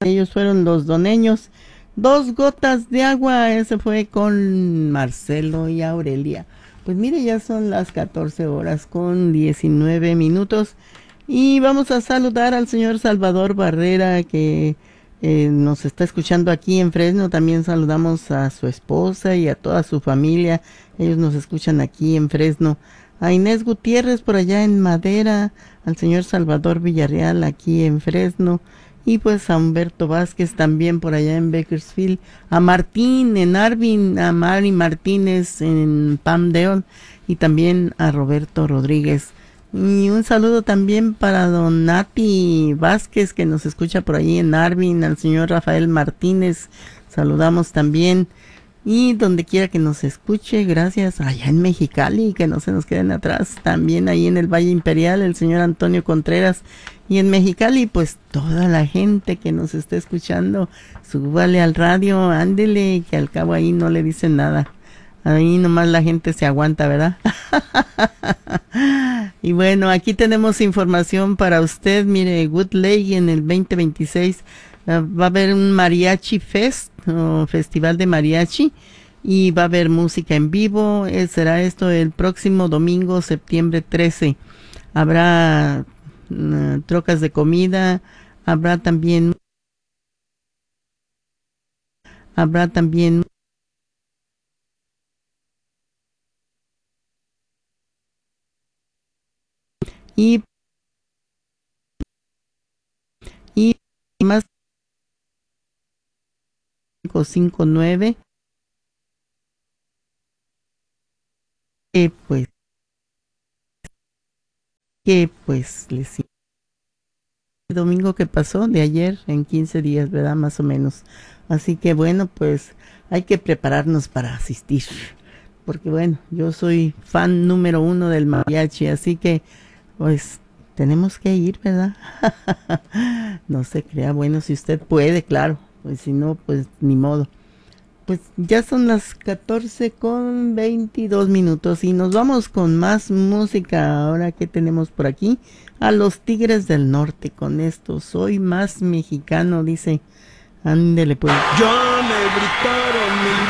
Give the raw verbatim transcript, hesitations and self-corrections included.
Ellos fueron los Doneños. Dos gotas de agua, ese fue con Marcelo y Aurelia. Pues mire, ya son las catorce horas con diecinueve minutos. Y vamos a saludar al señor Salvador Barrera que eh, nos está escuchando aquí en Fresno. También saludamos a su esposa y a toda su familia. Ellos nos escuchan aquí en Fresno. A Inés Gutiérrez por allá en Madera, al señor Salvador Villarreal aquí en Fresno, y pues a Humberto Vázquez también por allá en Bakersfield, a Martín en Arvin, a Mari Martínez en Palmdale y también a Roberto Rodríguez. Y un saludo también para don Nati Vázquez que nos escucha por ahí en Arvin, al señor Rafael Martínez, saludamos también. Y donde quiera que nos escuche, gracias, allá en Mexicali, que no se nos queden atrás, también ahí en el Valle Imperial, el señor Antonio Contreras, y en Mexicali, pues toda la gente que nos está escuchando, súbale al radio, ándele, que al cabo ahí no le dicen nada, ahí nomás la gente se aguanta, ¿verdad? Y bueno, aquí tenemos información para usted, mire, Woodlake en el veinte veintiséis, uh, va a haber un Mariachi Fest, o Festival de Mariachi, y va a haber música en vivo. Eh, será esto el próximo domingo, septiembre trece. Habrá uh, trocas de comida, habrá también habrá también y y más cinco cinco nueve, que pues que pues les el domingo que pasó, de ayer, en quince días, ¿verdad? Más o menos. Así que bueno, pues hay que prepararnos para asistir. Porque bueno, yo soy fan número uno del mariachi, así que pues tenemos que ir, ¿verdad? No se crea, bueno, si usted puede, claro. Pues si no, pues ni modo. Pues ya son las catorce con veintidós minutos y nos vamos con más música. Ahora que tenemos por aquí a los Tigres del Norte con esto. Soy más mexicano, dice. Ándele pues. Ya me gritaron mil